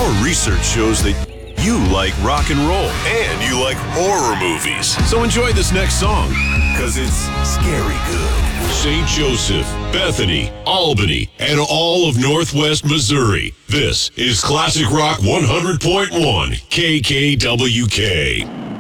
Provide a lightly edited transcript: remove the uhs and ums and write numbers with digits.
Our research shows that you like rock and roll and you like horror movies. So enjoy this next song, because it's scary good. St. Joseph, Bethany, Albany, and all of Northwest Missouri. This is Classic Rock 100.1 KKWK.